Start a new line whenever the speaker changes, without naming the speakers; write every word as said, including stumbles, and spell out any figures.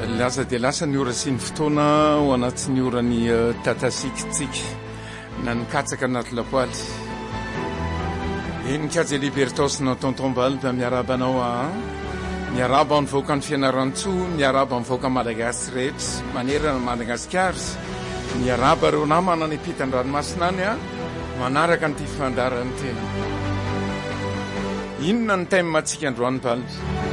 Lasa dia lasa ny ora sy ny fotoana ho anatin'ny orany tatasikitsika na nikatsaka anaty lapoaly. Eny kajy Libertos na tonton Balba miarabanao a miaraba nivoaka ny fianaran-tsoa, miaraba nivoaka Malagasy rehetra manerana Madagasikara, miaraba ireo namana ny ampitan-dranomasina any a manaraka nyity fandaran'ny tena. Inona ny thème antsika androany Balba?